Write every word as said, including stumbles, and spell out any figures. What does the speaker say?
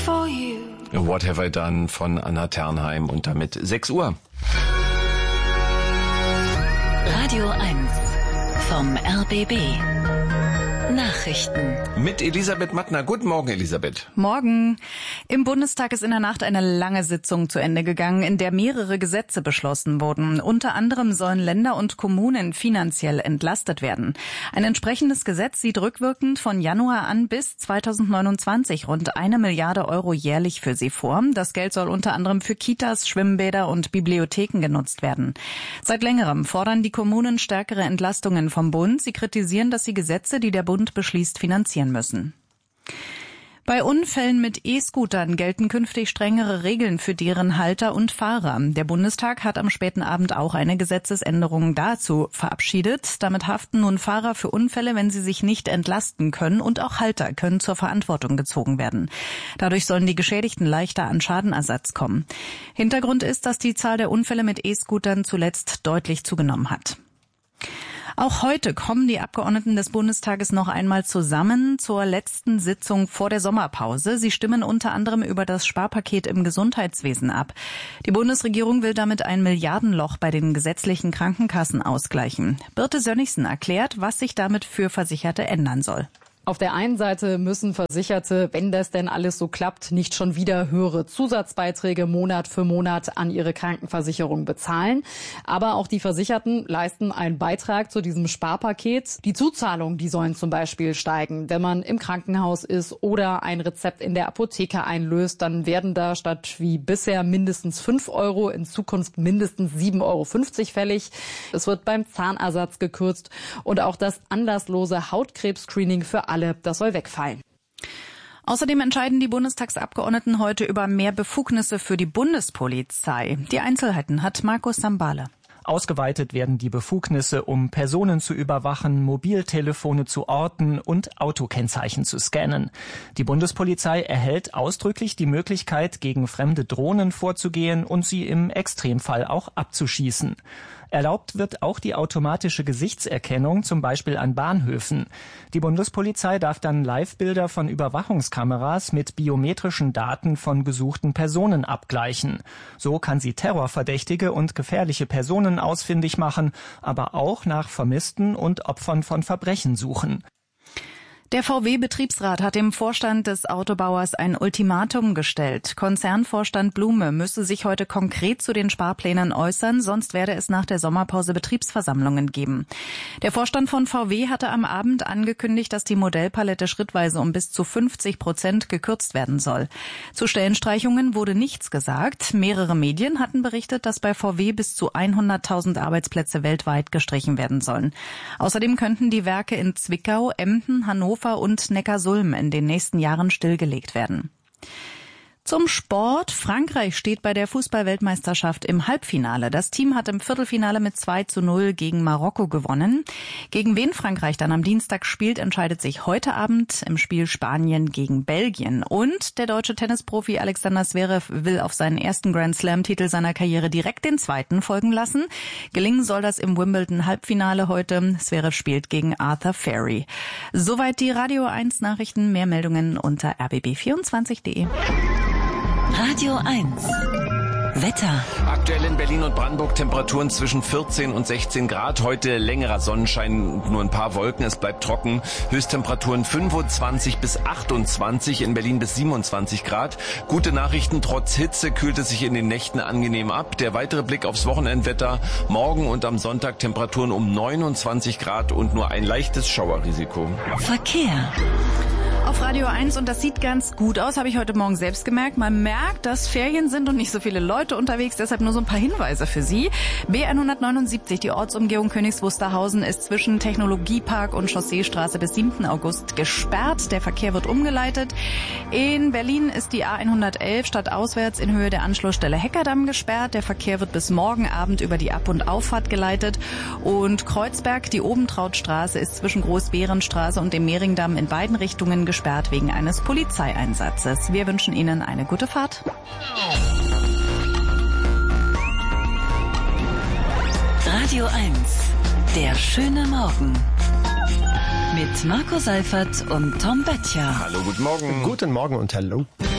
for you. What Have I Done von Anna Ternheim und damit sechs Uhr. Radio eins vom R B B. Nachrichten. Mit Elisabeth Mattner. Guten Morgen, Elisabeth. Morgen. Im Bundestag ist in der Nacht eine lange Sitzung zu Ende gegangen, in der mehrere Gesetze beschlossen wurden. Unter anderem sollen Länder und Kommunen finanziell entlastet werden. Ein entsprechendes Gesetz sieht rückwirkend von Januar an bis zweitausendneunundzwanzig rund eine Milliarde Euro jährlich für sie vor. Das Geld soll unter anderem für Kitas, Schwimmbäder und Bibliotheken genutzt werden. Seit längerem fordern die Kommunen stärkere Entlastungen vom Bund. Sie kritisieren, dass die Gesetze, die der Bund beschließt, finanzieren müssen. Bei Unfällen mit E-Scootern gelten künftig strengere Regeln für deren Halter und Fahrer. Der Bundestag hat am späten Abend auch eine Gesetzesänderung dazu verabschiedet. Damit haften nun Fahrer für Unfälle, wenn sie sich nicht entlasten können, und auch Halter können zur Verantwortung gezogen werden. Dadurch sollen die Geschädigten leichter an Schadenersatz kommen. Hintergrund ist, dass die Zahl der Unfälle mit E-Scootern zuletzt deutlich zugenommen hat. Auch heute kommen die Abgeordneten des Bundestages noch einmal zusammen zur letzten Sitzung vor der Sommerpause. Sie stimmen unter anderem über das Sparpaket im Gesundheitswesen ab. Die Bundesregierung will damit ein Milliardenloch bei den gesetzlichen Krankenkassen ausgleichen. Birte Sönnigsen erklärt, was sich damit für Versicherte ändern soll. Auf der einen Seite müssen Versicherte, wenn das denn alles so klappt, nicht schon wieder höhere Zusatzbeiträge Monat für Monat an ihre Krankenversicherung bezahlen. Aber auch die Versicherten leisten einen Beitrag zu diesem Sparpaket. Die Zuzahlungen, die sollen zum Beispiel steigen. Wenn man im Krankenhaus ist oder ein Rezept in der Apotheke einlöst, dann werden da statt wie bisher mindestens fünf Euro in Zukunft mindestens sieben Euro fünfzig fällig. Es wird beim Zahnersatz gekürzt und auch das anlasslose Hautkrebs-Screening für alle, das soll wegfallen. Außerdem entscheiden die Bundestagsabgeordneten heute über mehr Befugnisse für die Bundespolizei. Die Einzelheiten hat Markus Sambale. Ausgeweitet werden die Befugnisse, um Personen zu überwachen, Mobiltelefone zu orten und Autokennzeichen zu scannen. Die Bundespolizei erhält ausdrücklich die Möglichkeit, gegen fremde Drohnen vorzugehen und sie im Extremfall auch abzuschießen. Erlaubt wird auch die automatische Gesichtserkennung, zum Beispiel an Bahnhöfen. Die Bundespolizei darf dann Live-Bilder von Überwachungskameras mit biometrischen Daten von gesuchten Personen abgleichen. So kann sie Terrorverdächtige und gefährliche Personen ausfindig machen, aber auch nach Vermissten und Opfern von Verbrechen suchen. Der V W-Betriebsrat hat dem Vorstand des Autobauers ein Ultimatum gestellt. Konzernvorstand Blume müsse sich heute konkret zu den Sparplänen äußern, sonst werde es nach der Sommerpause Betriebsversammlungen geben. Der Vorstand von V W hatte am Abend angekündigt, dass die Modellpalette schrittweise um bis zu fünfzig Prozent gekürzt werden soll. Zu Stellenstreichungen wurde nichts gesagt. Mehrere Medien hatten berichtet, dass bei V W bis zu hunderttausend Arbeitsplätze weltweit gestrichen werden sollen. Außerdem könnten die Werke in Zwickau, Emden, Hannover und Neckarsulm in den nächsten Jahren stillgelegt werden. Zum Sport. Frankreich steht bei der Fußball-Weltmeisterschaft im Halbfinale. Das Team hat im Viertelfinale mit zwei zu null gegen Marokko gewonnen. Gegen wen Frankreich dann am Dienstag spielt, entscheidet sich heute Abend im Spiel Spanien gegen Belgien. Und der deutsche Tennisprofi Alexander Zverev will auf seinen ersten Grand-Slam-Titel seiner Karriere direkt den zweiten folgen lassen. Gelingen soll das im Wimbledon-Halbfinale heute. Zverev spielt gegen Arthur Ferry. Soweit die Radio eins Nachrichten. Mehr Meldungen unter r b b vierundzwanzig punkt d e. Radio eins. Wetter. Aktuell in Berlin und Brandenburg Temperaturen zwischen vierzehn und sechzehn Grad. Heute längerer Sonnenschein, nur ein paar Wolken, es bleibt trocken. Höchsttemperaturen fünfundzwanzig bis achtundzwanzig, in Berlin bis siebenundzwanzig Grad. Gute Nachrichten, trotz Hitze kühlt es sich in den Nächten angenehm ab. Der weitere Blick aufs Wochenendwetter. Morgen und am Sonntag Temperaturen um neunundzwanzig Grad und nur ein leichtes Schauerrisiko. Verkehr. Auf Radio eins, und das sieht ganz gut aus, habe ich heute Morgen selbst gemerkt. Man merkt, dass Ferien sind und nicht so viele Leute unterwegs, deshalb nur so ein paar Hinweise für Sie. B hundertneunundsiebzig, die Ortsumgehung Königs Wusterhausen, ist zwischen Technologiepark und Chausseestraße bis siebten August gesperrt. Der Verkehr wird umgeleitet. In Berlin ist die A hundertelf stadtauswärts in Höhe der Anschlussstelle Heckerdamm gesperrt. Der Verkehr wird bis morgen Abend über die Ab- und Auffahrt geleitet. Und Kreuzberg, die Obentrautstraße, ist zwischen Großbärenstraße und dem Mehringdamm in beiden Richtungen gesperrt. gesperrt wegen eines Polizeieinsatzes. Wir wünschen Ihnen eine gute Fahrt. Radio eins. Der schöne Morgen. Mit Marco Seifert und Tom Böttcher. Hallo, guten Morgen. Guten Morgen und hallo.